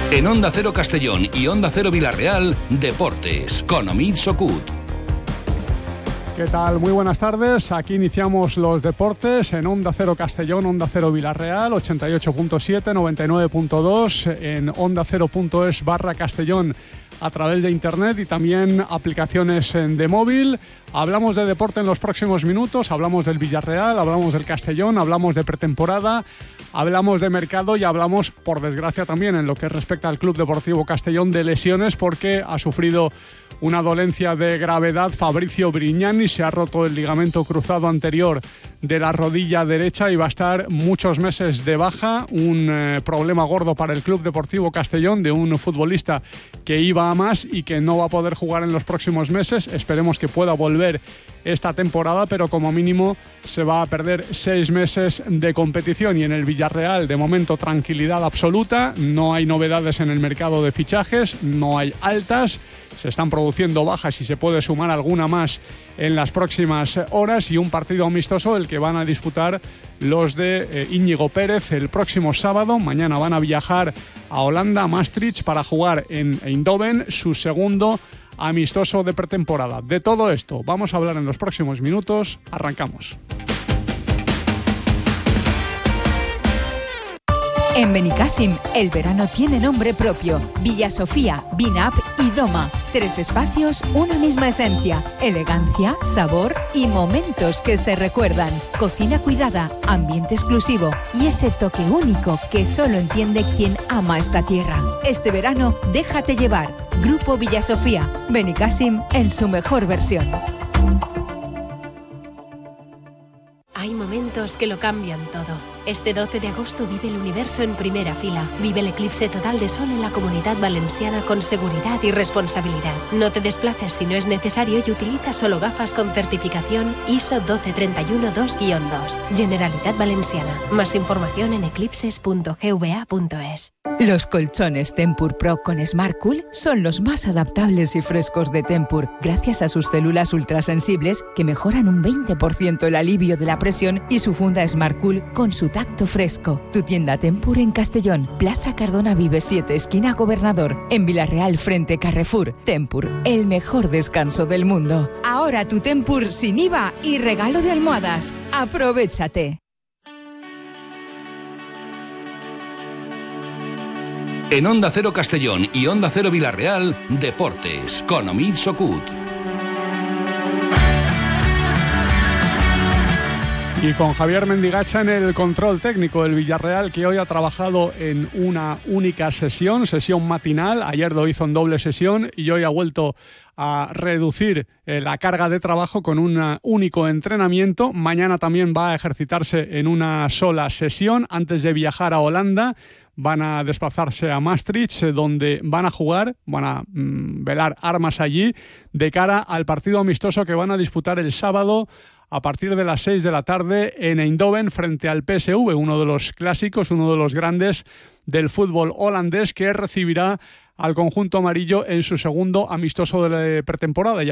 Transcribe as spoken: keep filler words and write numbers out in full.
En Onda Cero Castellón y Onda Cero Villarreal, Deportes, con Omid Sokut. ¿Qué tal? Muy buenas tardes. Aquí iniciamos los deportes en Onda Cero Castellón, Onda Cero Villarreal, ochenta y ocho punto siete, noventa y nueve punto dos, en onda cero punto es barra Castellón a través de internet y también aplicaciones de móvil. Hablamos de deporte en los próximos minutos, hablamos del Villarreal, hablamos del Castellón, hablamos de pretemporada, hablamos de mercado y hablamos, por desgracia también, en lo que respecta al Club Deportivo Castellón, de lesiones, porque ha sufrido una dolencia de gravedad Fabricio Brignani. Se ha roto el ligamento cruzado anterior de la rodilla derecha y va a estar muchos meses de baja. Un eh, problema gordo para el Club Deportivo Castellón, de un futbolista que iba a más y que no va a poder jugar en los próximos meses. Esperemos que pueda volver esta temporada, pero como mínimo se va a perder seis meses de competición. Y en el Villarreal, de momento, tranquilidad absoluta. No hay novedades en el mercado de fichajes, no hay altas. Se están produciendo bajas y se puede sumar alguna más en las próximas horas, y un partido amistoso el que van a disputar los de eh, Íñigo Pérez el próximo sábado. Mañana van a viajar a Holanda, a Maastricht, para jugar en Eindhoven su segundo amistoso de pretemporada. De todo esto vamos a hablar en los próximos minutos. Arrancamos. En Benicassim, el verano tiene nombre propio. Villa Sofía, Vinap y Doma. Tres espacios, una misma esencia. Elegancia, sabor y momentos que se recuerdan. Cocina cuidada, ambiente exclusivo y ese toque único que solo entiende quien ama esta tierra. Este verano, déjate llevar. Grupo Villa Sofía. Benicassim en su mejor versión. Hay momentos que lo cambian todo. Este doce de agosto vive el universo en primera fila. Vive el eclipse total de sol en la Comunidad Valenciana con seguridad y responsabilidad. No te desplaces si no es necesario y utiliza solo gafas con certificación I S O doce treinta y uno dos guión dos. Generalitat Valenciana. Más información en eclipses punto g v a punto es. Los colchones Tempur Pro con Smart Cool son los más adaptables y frescos de Tempur, gracias a sus células ultrasensibles que mejoran un veinte por ciento el alivio de la presión, y su funda Smart Cool con su tacto fresco. Tu tienda Tempur en Castellón, Plaza Cardona Vives siete, esquina Gobernador. En Villarreal, frente Carrefour. Tempur, el mejor descanso del mundo. Ahora tu Tempur sin I V A y regalo de almohadas. ¡Aprovéchate! En Onda Cero Castellón y Onda Cero Villarreal, Deportes, con Omid Sokut. Y con Javier Mendigacha en el control técnico. El Villarreal, que hoy ha trabajado en una única sesión, sesión matinal. Ayer lo hizo en doble sesión y hoy ha vuelto a reducir eh, la carga de trabajo con un único entrenamiento. Mañana también va a ejercitarse en una sola sesión antes de viajar a Holanda. Van a desplazarse a Maastricht, donde van a jugar, van a mmm, velar armas allí de cara al partido amistoso que van a disputar el sábado a partir de las seis de la tarde en Eindhoven frente al P S V, uno de los clásicos, uno de los grandes del fútbol holandés, que recibirá al conjunto amarillo en su segundo amistoso de pretemporada. Ya